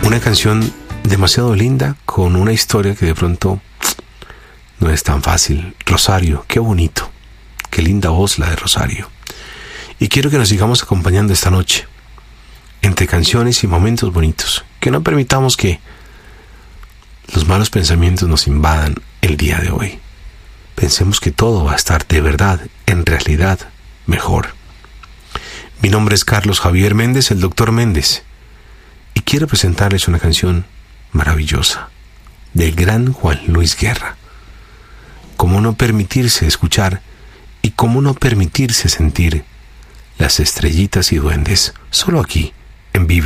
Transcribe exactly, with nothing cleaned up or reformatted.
Una canción demasiado linda con una historia que de pronto no es tan fácil. Rosario, qué bonito, qué linda voz la de Rosario. Y quiero que nos sigamos acompañando esta noche, entre canciones y momentos bonitos, que no permitamos que los malos pensamientos nos invadan el día de hoy. Pensemos que todo va a estar de verdad, en realidad, mejor. Mi nombre es Carlos Javier Méndez, el doctor Méndez, y quiero presentarles una canción maravillosa del gran Juan Luis Guerra. Cómo no permitirse escuchar y cómo no permitirse sentir las estrellitas y duendes, solo aquí, en Vive